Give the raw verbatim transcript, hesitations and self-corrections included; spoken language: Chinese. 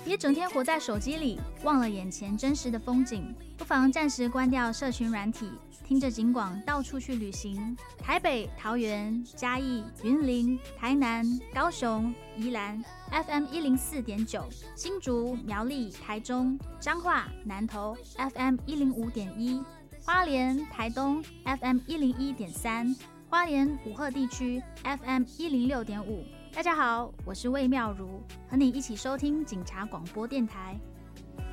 别整天活在手机里，忘了眼前真实的风景。不妨暂时关掉社群软体，听着警广到处去旅行。台北、桃园、嘉义、云林、台南、高雄、宜兰 F M 一零四点九，新竹、苗栗、台中、彰化、南投 F M 一零五点一，花莲、台东 F M 一零一点三，花莲武鹤地区 F M 一零六点五。大家好，我是魏妙如，和你一起收听警察广播电台。